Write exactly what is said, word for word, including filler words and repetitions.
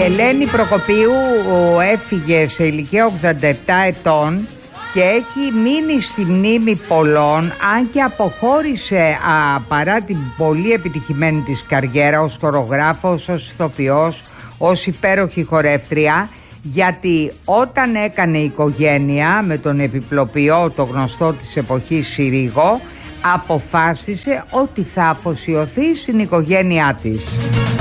Η Ελένη Προκοπίου έφυγε σε ηλικία ογδόντα επτά ετών και έχει μείνει στη μνήμη πολλών, αν και αποχώρησε α, παρά την πολύ επιτυχημένη της καριέρα ως χορογράφος, ως ηθοποιός, ως υπέροχη χορεύτρια, γιατί όταν έκανε οικογένεια με τον επιπλοποιό, το γνωστό της εποχής Συρίγο, αποφάσισε ότι θα αφοσιωθεί στην οικογένειά της.